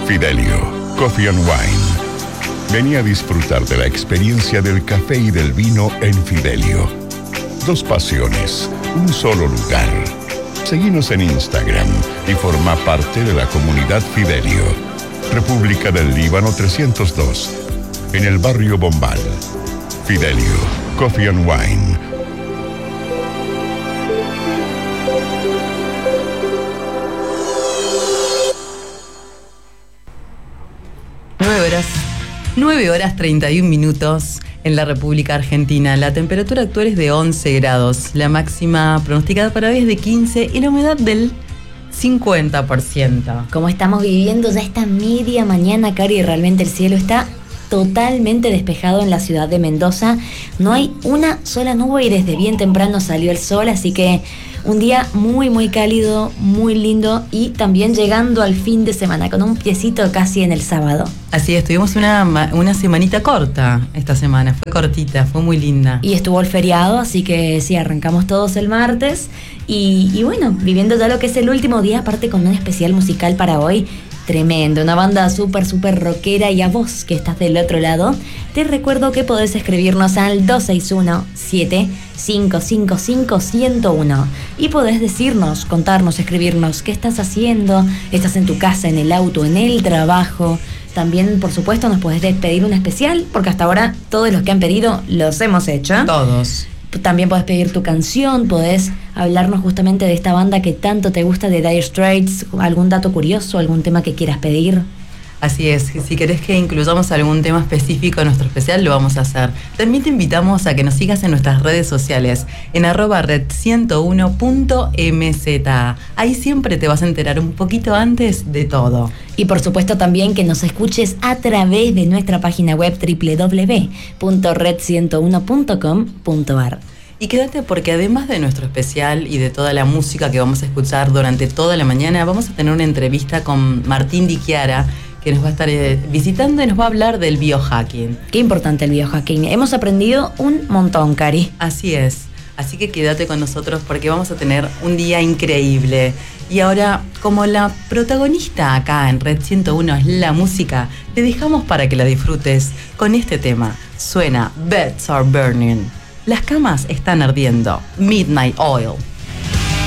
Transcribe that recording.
Fidelio, Coffee and Wine. Vení a disfrutar de la experiencia del café y del vino en Fidelio. Dos pasiones, un solo lugar. Seguinos en Instagram y forma parte de la comunidad Fidelio. República del Líbano 302, en el barrio Bombal. Fidelio, Coffee and Wine. 9 horas 31 minutos en la República Argentina. La temperatura actual es de 11 grados. La máxima pronosticada para hoy es de 15 y la humedad del 50%. Como estamos viviendo ya esta media mañana, Cari, realmente el cielo está totalmente despejado en la ciudad de Mendoza. No hay una sola nube y desde bien temprano salió el sol, así que un día muy muy cálido, muy lindo y también llegando al fin de semana con un piecito casi en el sábado. Así es, tuvimos una semanita corta esta semana, fue cortita, fue muy linda. Y estuvo el feriado, así que sí, arrancamos todos el martes y bueno, viviendo ya lo que es el último día, aparte con un especial musical para hoy. Tremendo, una banda súper rockera. Y a vos que estás del otro lado, te recuerdo que podés escribirnos al 261-7555-101 y podés decirnos, contarnos, escribirnos qué estás haciendo, estás en tu casa, en el auto, en el trabajo. También, por supuesto, nos podés pedir un especial, porque hasta ahora todos los que han pedido los hemos hecho. Todos. También podés pedir tu canción, podés hablarnos justamente de esta banda que tanto te gusta, de Dire Straits, algún dato curioso, algún tema que quieras pedir. Así es, si querés que incluyamos algún tema específico en nuestro especial, lo vamos a hacer. También te invitamos a que nos sigas en nuestras redes sociales, en @red101.mz. Ahí siempre te vas a enterar un poquito antes de todo. Y por supuesto también que nos escuches a través de nuestra página web www.red101.com.ar. Y quédate porque además de nuestro especial y de toda la música que vamos a escuchar durante toda la mañana, vamos a tener una entrevista con Martín Di Chiara, que nos va a estar visitando y nos va a hablar del biohacking. Qué importante el biohacking. Hemos aprendido un montón, Cari. Así es. Así que quédate con nosotros porque vamos a tener un día increíble. Y ahora, como la protagonista acá en Red 101 es la música, te dejamos para que la disfrutes con este tema. Suena Beds Are Burning. Las camas están ardiendo. Midnight Oil.